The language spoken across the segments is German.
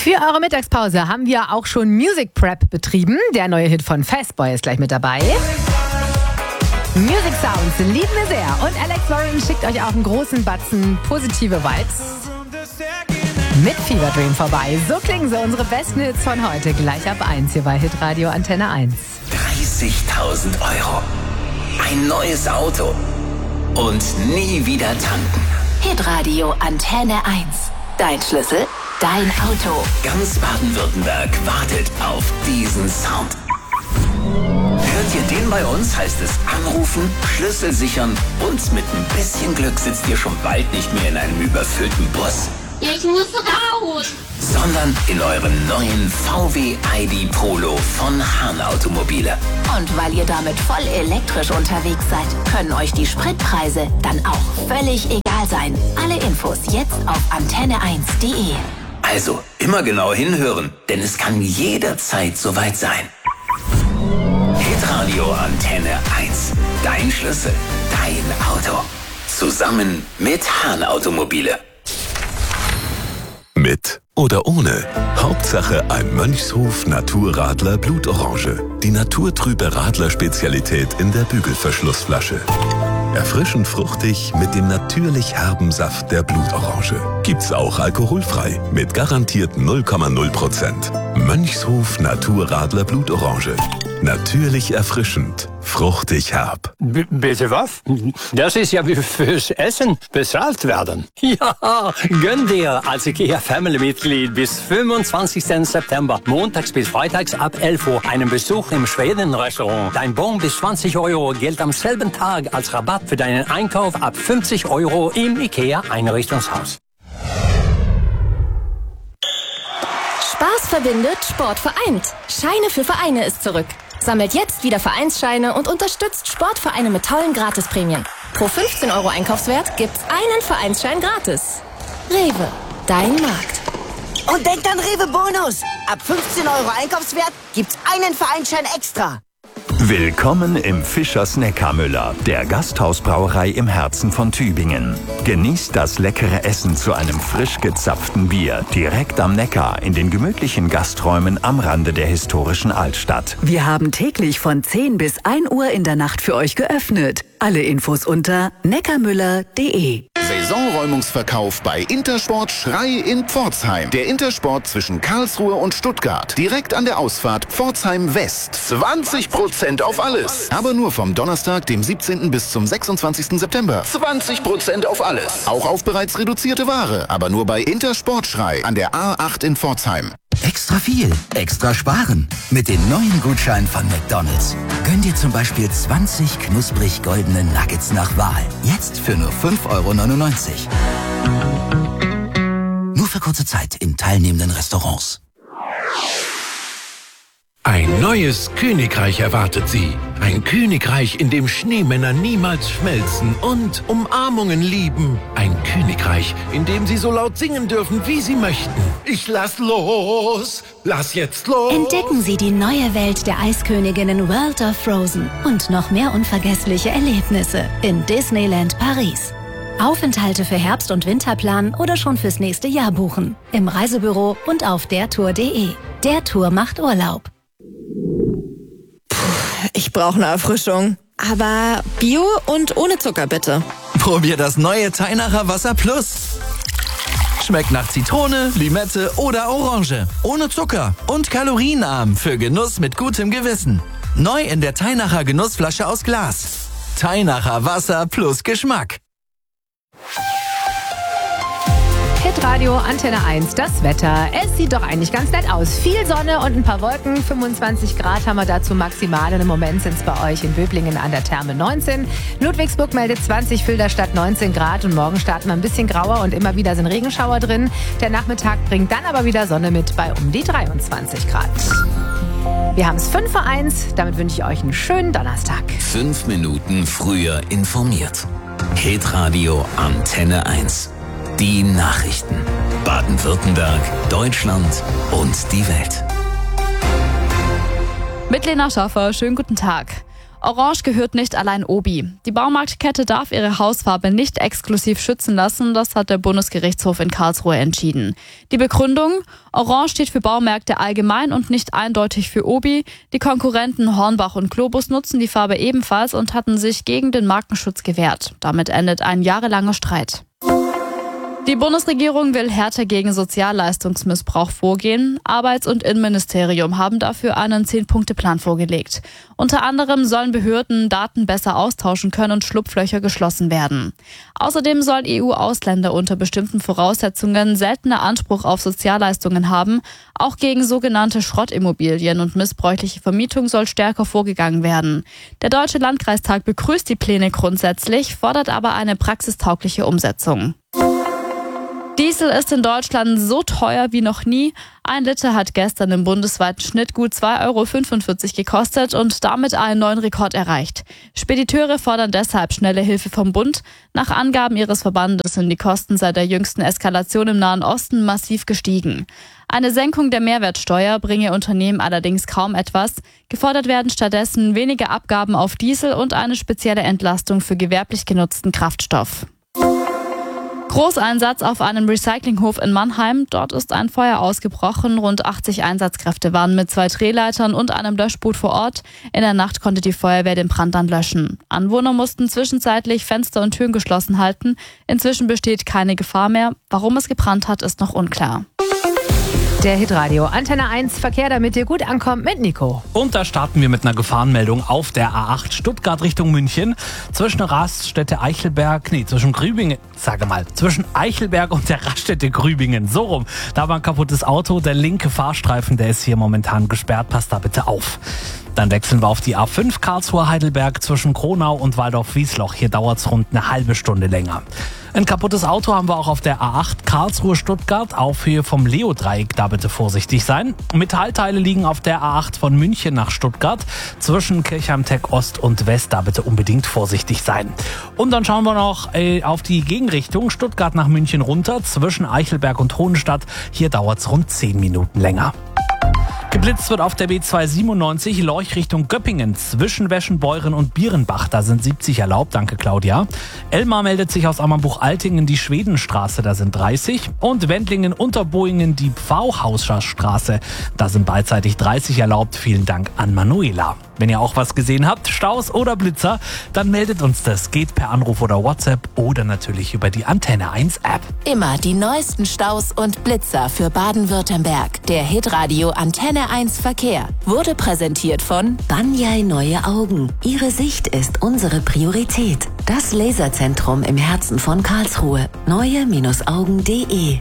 Für eure Mittagspause haben wir auch schon Music Prep betrieben. Der neue Hit von Fastboy ist gleich mit dabei. Music Sounds lieben wir sehr. Und Alex Warren schickt euch auch einen großen Batzen positive Vibes mit Fever Dream vorbei. So klingen so unsere besten Hits von heute. Gleich ab 1 hier bei Hitradio Antenne 1. 30.000 €. Ein neues Auto. Und nie wieder tanken. Hitradio Antenne 1. Dein Schlüssel, dein Auto. Ganz Baden-Württemberg wartet auf diesen Sound. Hört ihr den bei uns, heißt es anrufen, Schlüssel sichern und mit ein bisschen Glück sitzt ihr schon bald nicht mehr in einem überfüllten Bus. Ich muss raus! Sondern in eurem neuen VW ID Polo von Hahn Automobile. Und weil ihr damit voll elektrisch unterwegs seid, können euch die Spritpreise dann auch völlig egal sein. Alle Infos jetzt auf antenne1.de. Also immer genau hinhören, denn es kann jederzeit soweit sein. Hitradio Antenne 1. Dein Schlüssel, dein Auto. Zusammen mit Hahn Automobile. Mit oder ohne. Hauptsache ein Mönchshof Naturradler Blutorange. Die naturtrübe Radler-Spezialität in der Bügelverschlussflasche. Erfrischend fruchtig mit dem natürlich herben Saft der Blutorange. Gibt's auch alkoholfrei mit garantiert 0,0%. Mönchshof Naturradler Blutorange. Natürlich erfrischend, fruchtig herb. Bitte was? Das ist ja wie fürs Essen bezahlt werden. Ja, gönn dir als IKEA-Family-Mitglied bis 25. September, montags bis freitags ab 11 Uhr, einen Besuch im Schweden-Restaurant. Dein Bon bis 20 € gilt am selben Tag als Rabatt für deinen Einkauf ab 50 € im IKEA-Einrichtungshaus. Spaß verbindet, Sport vereint. Scheine für Vereine ist zurück. Sammelt jetzt wieder Vereinsscheine und unterstützt Sportvereine mit tollen Gratisprämien. Pro 15 € Einkaufswert gibt's einen Vereinsschein gratis. Rewe, dein Markt. Und denkt an Rewe Bonus. Ab 15 € Einkaufswert gibt's einen Vereinsschein extra. Willkommen im Fischers Neckarmüller, der Gasthausbrauerei im Herzen von Tübingen. Genießt das leckere Essen zu einem frisch gezapften Bier direkt am Neckar in den gemütlichen Gasträumen am Rande der historischen Altstadt. Wir haben täglich von 10 bis 1 Uhr in der Nacht für euch geöffnet. Alle Infos unter neckarmüller.de. Saisonräumungsverkauf bei Intersport Schrei in Pforzheim. Der Intersport zwischen Karlsruhe und Stuttgart. Direkt an der Ausfahrt Pforzheim West. 20% auf alles. Aber nur vom Donnerstag, dem 17. bis zum 26. September. 20% auf alles. Auch auf bereits reduzierte Ware. Aber nur bei Intersport Schrei an der A8 in Pforzheim. Extra viel, extra sparen. Mit den neuen Gutscheinen von McDonald's. Gönn dir zum Beispiel 20 knusprig goldene Nuggets nach Wahl. Jetzt für nur 5,99 €. Nur für kurze Zeit in teilnehmenden Restaurants. Ein neues Königreich erwartet Sie. Ein Königreich, in dem Schneemänner niemals schmelzen und Umarmungen lieben. Ein Königreich, in dem Sie so laut singen dürfen, wie Sie möchten. Ich lass los, lass jetzt los. Entdecken Sie die neue Welt der Eisköniginnen World of Frozen und noch mehr unvergessliche Erlebnisse in Disneyland Paris. Aufenthalte für Herbst- und Winterplan oder schon fürs nächste Jahr buchen. Im Reisebüro und auf dertour.de. Der Tour macht Urlaub. Ich brauche eine Erfrischung. Aber Bio und ohne Zucker, bitte. Probier das neue Teinacher Wasser Plus. Schmeckt nach Zitrone, Limette oder Orange. Ohne Zucker und kalorienarm für Genuss mit gutem Gewissen. Neu in der Teinacher Genussflasche aus Glas. Teinacher Wasser plus Geschmack. Hitradio Antenne 1, das Wetter. Es sieht doch eigentlich ganz nett aus. Viel Sonne und ein paar Wolken. 25 Grad haben wir dazu maximal. Und im Moment sind es bei euch in Böblingen an der Therme 19. Ludwigsburg meldet 20, Filderstadt 19 Grad. Und morgen starten wir ein bisschen grauer und immer wieder sind Regenschauer drin. Der Nachmittag bringt dann aber wieder Sonne mit bei um die 23 Grad. Wir haben es 5:01. Damit wünsche ich euch einen schönen Donnerstag. 5 Minuten früher informiert. Hitradio Antenne 1. Die Nachrichten. Baden-Württemberg, Deutschland und die Welt. Mit Lena Schaffer, schönen guten Tag. Orange gehört nicht allein Obi. Die Baumarktkette darf ihre Hausfarbe nicht exklusiv schützen lassen, das hat der Bundesgerichtshof in Karlsruhe entschieden. Die Begründung: Orange steht für Baumärkte allgemein und nicht eindeutig für Obi. Die Konkurrenten Hornbach und Globus nutzen die Farbe ebenfalls und hatten sich gegen den Markenschutz gewehrt. Damit endet ein jahrelanger Streit. Die Bundesregierung will härter gegen Sozialleistungsmissbrauch vorgehen. Arbeits- und Innenministerium haben dafür einen 10-Punkte-Plan vorgelegt. Unter anderem sollen Behörden Daten besser austauschen können und Schlupflöcher geschlossen werden. Außerdem sollen EU-Ausländer unter bestimmten Voraussetzungen seltener Anspruch auf Sozialleistungen haben. Auch gegen sogenannte Schrottimmobilien und missbräuchliche Vermietung soll stärker vorgegangen werden. Der Deutsche Landkreistag begrüßt die Pläne grundsätzlich, fordert aber eine praxistaugliche Umsetzung. Diesel ist in Deutschland so teuer wie noch nie. 1 Liter hat gestern im bundesweiten Schnitt gut 2,45 € gekostet und damit einen neuen Rekord erreicht. Spediteure fordern deshalb schnelle Hilfe vom Bund. Nach Angaben ihres Verbandes sind die Kosten seit der jüngsten Eskalation im Nahen Osten massiv gestiegen. Eine Senkung der Mehrwertsteuer bringe Unternehmen allerdings kaum etwas. Gefordert werden stattdessen weniger Abgaben auf Diesel und eine spezielle Entlastung für gewerblich genutzten Kraftstoff. Großeinsatz auf einem Recyclinghof in Mannheim. Dort ist ein Feuer ausgebrochen. Rund 80 Einsatzkräfte waren mit 2 Drehleitern und einem Löschboot vor Ort. In der Nacht konnte die Feuerwehr den Brand dann löschen. Anwohner mussten zwischenzeitlich Fenster und Türen geschlossen halten. Inzwischen besteht keine Gefahr mehr. Warum es gebrannt hat, ist noch unklar. Der Hitradio Antenne 1 Verkehr, damit ihr gut ankommt, mit Nico. Und da starten wir mit einer Gefahrenmeldung auf der A8 Stuttgart Richtung München. Zwischen Raststätte Eichelberg, zwischen Eichelberg und der Raststätte Grübingen. So rum. Da war ein kaputtes Auto. Der linke Fahrstreifen, der ist hier momentan gesperrt. Passt da bitte auf. Dann wechseln wir auf die A5 Karlsruhe-Heidelberg zwischen Kronau und Waldorf-Wiesloch. Hier dauert es rund eine halbe Stunde länger. Ein kaputtes Auto haben wir auch auf der A8 Karlsruhe-Stuttgart auf Höhe vom Leo-Dreieck. Da bitte vorsichtig sein. Metallteile liegen auf der A8 von München nach Stuttgart zwischen Kirchheim-Tech Ost und West. Da bitte unbedingt vorsichtig sein. Und dann schauen wir noch auf die Gegenrichtung Stuttgart nach München runter zwischen Eichelberg und Hohenstadt. Hier dauert es rund 10 Minuten länger. Geblitzt wird auf der B297 Lorch Richtung Göppingen zwischen Weschenbeuren und Bierenbach. Da sind 70 erlaubt, danke Claudia. Elmar meldet sich aus Ammerbuch-Altingen die Schwedenstraße, da sind 30. Und Wendlingen-Unterboingen die Pfauhauscher Straße, da sind beidseitig 30 erlaubt. Vielen Dank an Manuela. Wenn ihr auch was gesehen habt, Staus oder Blitzer, dann meldet uns das. Geht per Anruf oder WhatsApp oder natürlich über die Antenne 1 App. Immer die neuesten Staus und Blitzer für Baden-Württemberg. Der Hitradio Antenne 1 Verkehr wurde präsentiert von Banyai Neue Augen. Ihre Sicht ist unsere Priorität. Das Laserzentrum im Herzen von Karlsruhe. neue-augen.de.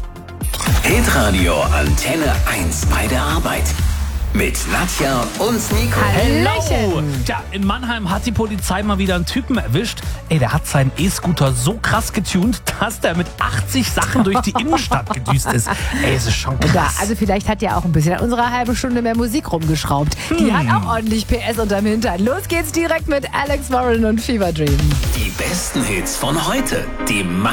Hitradio Antenne 1 bei der Arbeit. Mit Nadja und Nico. Hello! Tja, in Mannheim hat die Polizei mal wieder einen Typen erwischt. Der hat seinen E-Scooter so krass getunt, dass der mit 80 Sachen durch die Innenstadt gedüst ist. Es ist schon krass. Ja, also vielleicht hat ja auch ein bisschen an unserer halben Stunde mehr Musik rumgeschraubt. Die hat auch ordentlich PS unterm Hintern. Los geht's direkt mit Alex Warren und Fever Dream. Die besten Hits von heute. Die